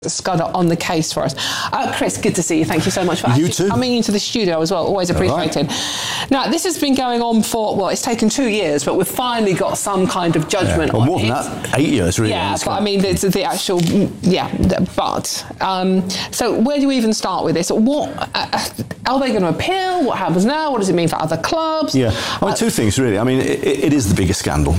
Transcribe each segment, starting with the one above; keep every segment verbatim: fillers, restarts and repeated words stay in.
Scudder on the case for us. Uh, Chris, good to see you. Thank you so much for you actually too. coming into the studio as well. Always appreciated. Right. Now, this has been going on for, well, it's taken two years, but we've finally got some kind of judgment yeah. well, on more than it. that, eight years really. Yeah, but I mean, it's the actual, yeah, but. Um, so where do we even start with this? What, uh, are they going to appeal? What happens now? What does it mean for other clubs? Yeah, I mean, uh, two things really. I mean, it, it is the biggest scandal.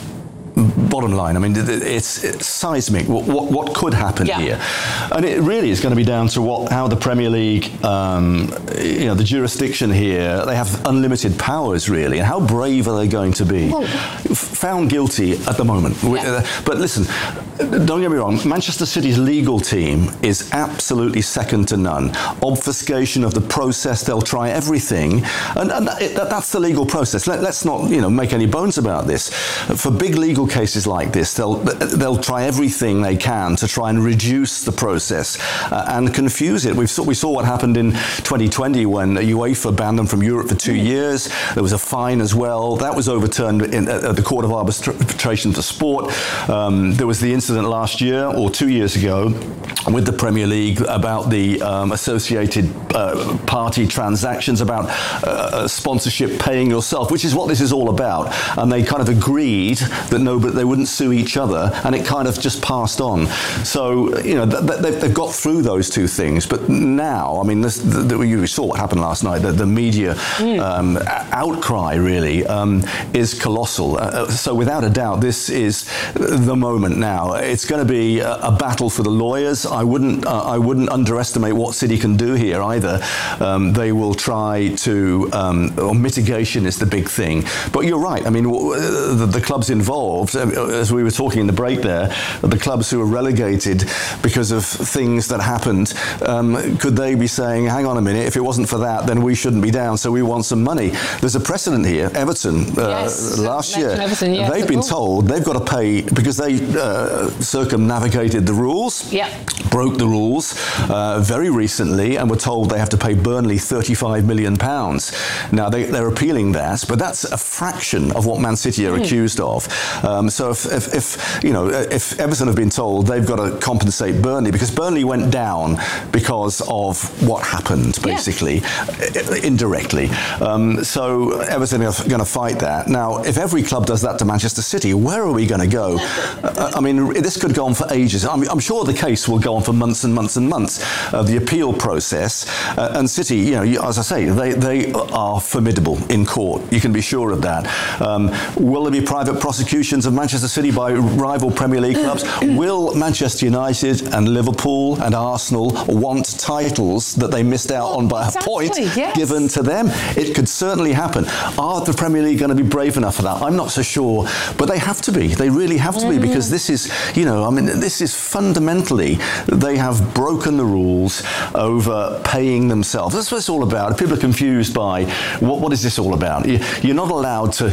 Bottom line, I mean, it's, it's seismic. What, what, what could happen yeah. here? And it really is going to be down to what, how the Premier League, um, you know, the jurisdiction here, they have unlimited powers, really. And how brave are they going to be? Well, found guilty at the moment. Yeah. But listen, don't get me wrong, Manchester City's legal team is absolutely second to none. Obfuscation of the process, they'll try everything. And, and that, that's the legal process. Let, let's not, you know, make any bones about this. For big legal cases like this, they'll they'll try everything they can to try and reduce the process uh, and confuse it. We've saw, we saw what happened in twenty twenty when UEFA banned them from Europe for two years. There was a fine as well. That was overturned in, at the Court of Arbitration for Sport. Um, there was the incident last year or two years ago with the Premier League about the um, associated uh, party transactions, about uh, sponsorship paying yourself, which is what this is all about. And they kind of agreed that no, but they wouldn't sue each other, and it kind of just passed on. So, you know, th- th- they've got through those two things. But now, I mean, this, the, the, you saw what happened last night. The, the media mm. um, outcry, really, um, is colossal. Uh, so without a doubt, this is the moment now. It's going to be a, a battle for the lawyers. I wouldn't, uh, I wouldn't underestimate what City can do here either. Um, they will try to, um, or mitigation is the big thing. But you're right. I mean, the, the clubs involved, as we were talking in the break there, the clubs who were relegated because of things that happened, um, could they be saying, hang on a minute, if it wasn't for that, then we shouldn't be down, so we want some money? There's a precedent here. Everton, uh, yes, last year, Everton, yes, they've been told they've got to pay, because they uh, circumnavigated the rules, yep. broke the rules uh, very recently, and were told they have to pay Burnley thirty-five million pounds. Now, they, they're appealing that, but that's a fraction of what Man City are mm. accused of. Um, so if, if, if, you know, if Everton have been told they've got to compensate Burnley, because Burnley went down because of what happened, basically, yeah. indirectly. Um, so Everton are going to fight that. Now, if every club does that to Manchester City, where are we going to go? uh, I mean, this could go on for ages. I mean, I'm sure the case will go on for months and months and months. Uh, the appeal process, uh, and City, you know, as I say, they, they are formidable in court. You can be sure of that. Um, will there be private prosecutions of Manchester City by rival Premier League clubs? Will Manchester United and Liverpool and Arsenal want titles that they missed out on by exactly, a point yes. given to them? It could certainly happen. Are the Premier League going to be brave enough for that? I'm not so sure, but they have to be. They really have to mm. be, because this is, you know, I mean, this is fundamentally, they have broken the rules over paying themselves. That's what it's all about. People are confused by what, what is this all about? You're not allowed to,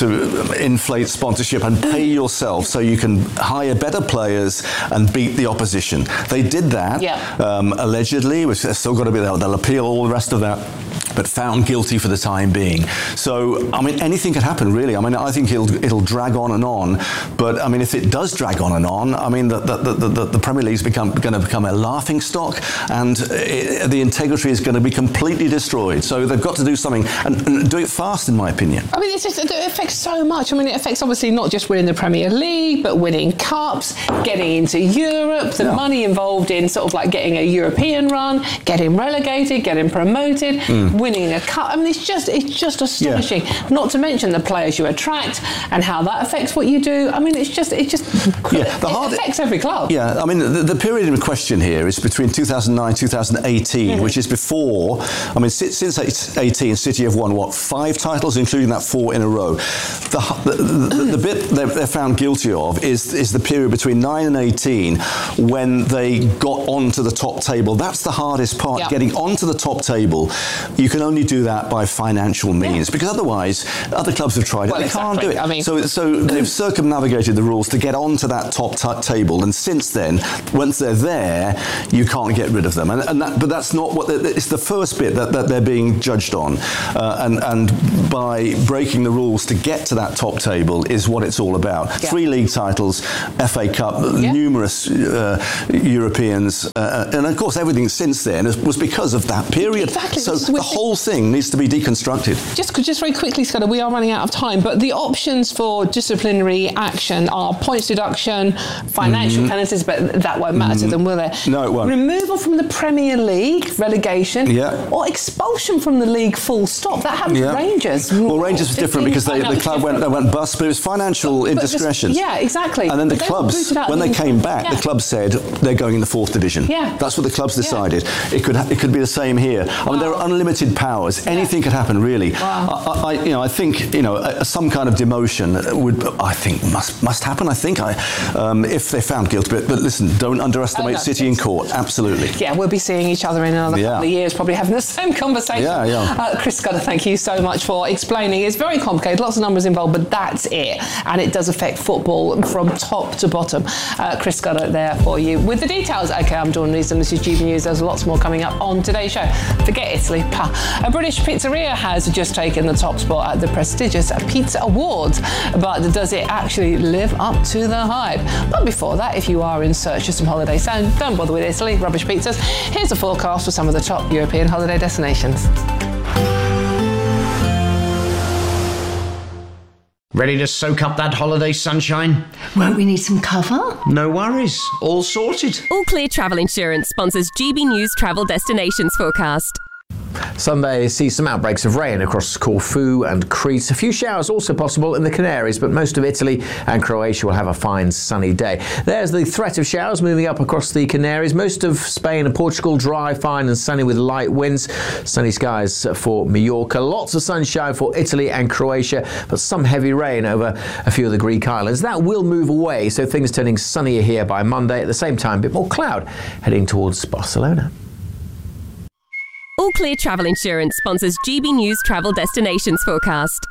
to inflate sponsorship and pay yourself so you can hire better players and beat the opposition. They did that, yeah. um, allegedly, which they're still got to be there. They'll appeal all the rest of that, but found guilty for the time being. So, I mean, anything could happen, really. I mean, I think it'll, it'll drag on and on, but, I mean, if it does drag on and on, I mean, the, the, the, the, the Premier League's become going to become a laughing stock, and it, the integrity is going to be completely destroyed. So they've got to do something, and, and do it fast, in my opinion. I mean, it's just, it affects so much. I mean, it affects, obviously, not just winning the Premier League, but winning cups, getting into Europe, the yeah. money involved in sort of like getting a European run, getting relegated, getting promoted, mm. winning a cup. I mean, it's just it's just astonishing. Yeah. Not to mention the players you attract and how that affects what you do. I mean, it's just it just yeah, the it hard, affects every club. Yeah, I mean, the, the period in question here is between two thousand nine, two thousand eighteen, mm-hmm. which is before. I mean, since, since eighteen, City have won what, five titles, including that four in a row. The the, the, the bit they're, they're found guilty of is is the period between nine and eighteen, when they got onto the top table. That's the hardest part. Yep. Getting onto the top table. You can can only do that by financial means, yeah. because otherwise other clubs have tried it. Well, they exactly. can't do it. I mean, so, so they've circumnavigated the rules to get onto that top t- table, and since then, once they're there, you can't get rid of them. And, and that, but that's not what it's the first bit that, that they're being judged on, uh, and and by breaking the rules to get to that top table is what it's all about. Yeah. Three league titles, F A Cup, yeah. numerous uh, Europeans, uh, and of course everything since then was because of that period. Exactly. So the whole thing needs to be deconstructed. Just, just very quickly, Scudder, we are running out of time, but the options for disciplinary action are points deduction, financial mm-hmm. penalties, but that won't matter mm-hmm. to them, will it? No, it won't. Removal from the Premier League, relegation, yeah. or expulsion from the league full stop. That happened yeah. to Rangers. Well, Rangers was different because they, the club went, they went bust, but it was financial but, indiscretion. Just, yeah, exactly. And then the but clubs, when they came back, yeah. the club said they're going in the fourth division. Yeah. That's what the clubs decided. Yeah. It could ha- it could be the same here. I mean, wow. there are unlimited powers. Anything yeah. could happen, really. Wow. I, I, you know, I think you know uh, some kind of demotion would, I think, must must happen. I think, I, um, if they're found guilty. But, but listen, don't underestimate oh, no, City in court. Absolutely. Yeah, we'll be seeing each other in another yeah. couple of years, probably having the same conversation. Yeah, yeah. Uh, Chris Scudder, thank you so much for explaining. It's very complicated, lots of numbers involved, but that's it. And it does affect football from top to bottom. Uh, Chris Scudder there for you with the details. Okay, I'm Dawn Leeson, this is G B News. There's lots more coming up on today's show. Forget Italy. Pah. A British pizzeria has just taken the top spot at the prestigious Pizza Awards, but does it actually live up to the hype? But before that, if you are in search of some holiday sound, don't bother with Italy, rubbish pizzas. Here's a forecast for some of the top European holiday destinations. Ready to soak up that holiday sunshine? Won't we need some cover? No worries, all sorted. All Clear Travel Insurance sponsors G B News Travel Destinations Forecast. Sunday sees some outbreaks of rain across Corfu and Crete. A few showers also possible in the Canaries, but most of Italy and Croatia will have a fine sunny day. There's the threat of showers moving up across the Canaries. Most of Spain and Portugal dry, fine and sunny with light winds. Sunny skies for Mallorca. Lots of sunshine for Italy and Croatia, but some heavy rain over a few of the Greek islands. That will move away, so things turning sunnier here by Monday. At the same time, a bit more cloud heading towards Barcelona. All Clear Travel Insurance sponsors G B News Travel Destinations Forecast.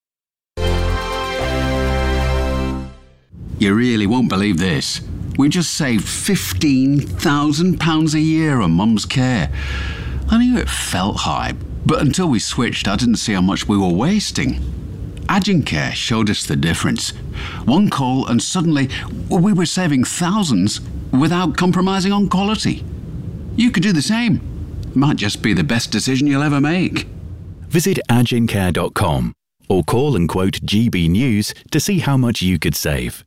You really won't believe this. We just saved fifteen thousand pounds a year on Mum's care. I knew it felt high, but until we switched, I didn't see how much we were wasting. Agencare showed us the difference. One call and suddenly we were saving thousands without compromising on quality. You could do the same. Might just be the best decision you'll ever make. Visit agencare dot com or call and quote G B News to see how much you could save.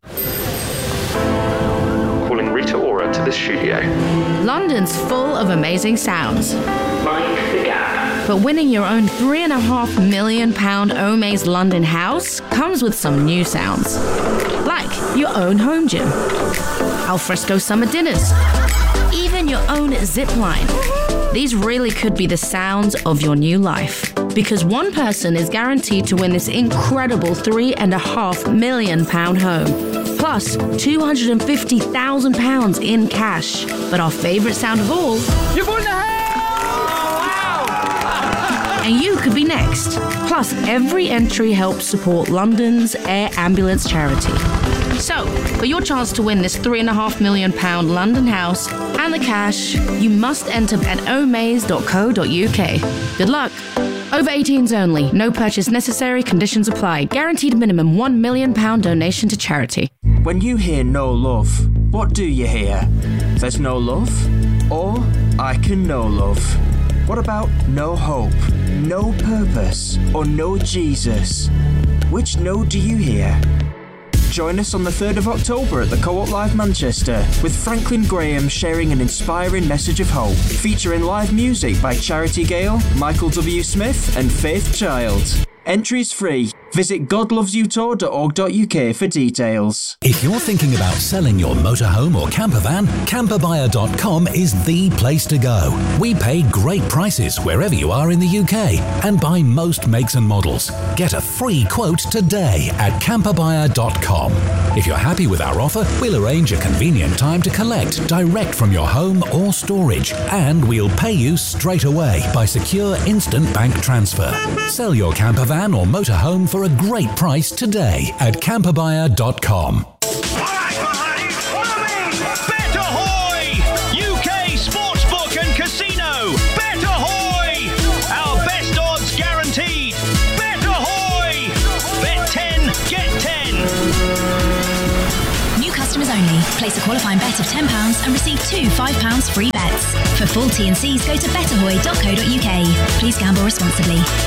Calling Rita Ora to the studio. London's full of amazing sounds. Mind the gap. But winning your own three and a half million pound Omaze London house comes with some new sounds. Like your own home gym, alfresco summer dinners, even your own zip line. These really could be the sounds of your new life. Because one person is guaranteed to win this incredible three and a half million pound home. Plus, two hundred fifty thousand pounds in cash. But our favourite sound of all... You've won the house! Wow! And you could be next. Plus, every entry helps support London's Air Ambulance charity. So, for your chance to win this three and a half million pound London house and the cash, you must enter at omaze dot co dot uk. Good luck. Over eighteens only. No purchase necessary. Conditions apply. Guaranteed minimum one million pound donation to charity. When you hear no love, what do you hear? There's no love? Or I can know love. What about no hope, no purpose, or no Jesus? Which no do you hear? Join us on the third of October at the Co-op Live Manchester with Franklin Graham sharing an inspiring message of hope, featuring live music by Charity Gale, Michael W. Smith and Faith Child. Entries free. Visit god loves you tour dot org dot U K for details. If you're thinking about selling your motorhome or camper van, camper buyer dot com is the place to go. We pay great prices wherever you are in the U K and buy most makes and models. Get a free quote today at camper buyer dot com. If you're happy with our offer, we'll arrange a convenient time to collect direct from your home or storage, and we'll pay you straight away by secure instant bank transfer. Sell your camper van or motorhome for a great price today at camper buyer dot com. Bet Ahoy! U K Sportsbook and Casino! Bet Ahoy! Our best odds guaranteed! Bet Ahoy! Bet ten, get ten! New customers only. Place a qualifying bet of ten pounds and receive two five pounds free bets. For full T and Cs, go to bet ahoy dot co dot U K. Please gamble responsibly.